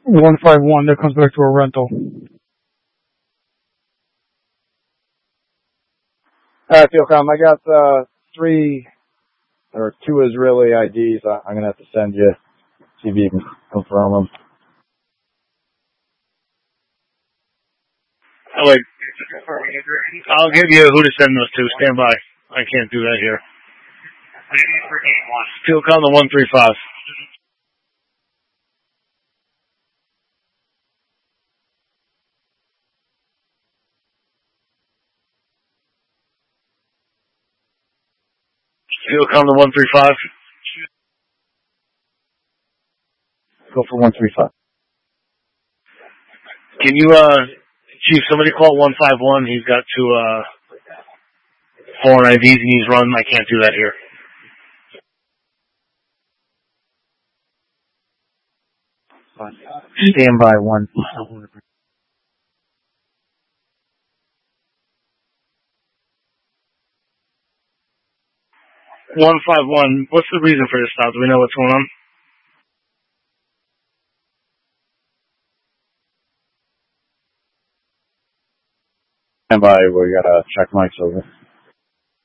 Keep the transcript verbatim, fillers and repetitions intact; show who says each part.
Speaker 1: one five one, that comes back to a rental.
Speaker 2: Alright, Philcom, I got uh, three or two Israeli I Ds. I, I'm going to have to send you, see if you can confirm them.
Speaker 3: Oh, wait. I'll give you who to send those to. Stand by. I can't do that here. Philcom, the one three five. Philcom, the one three five.
Speaker 2: Go for one three five.
Speaker 3: Can you, uh, Chief, somebody call one five one. He's got two, uh, foreign I Ds he needs run. I can't do that here.
Speaker 2: Stand by one.
Speaker 3: one five one. What's the reason for this stop? Do we know what's going on?
Speaker 2: Stand by. We got to check mics over.